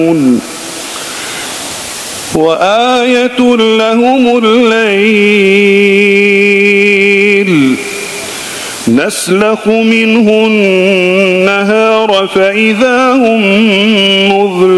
وآية لهم الليل نسلخ منه النهار فإذا هم مظلمون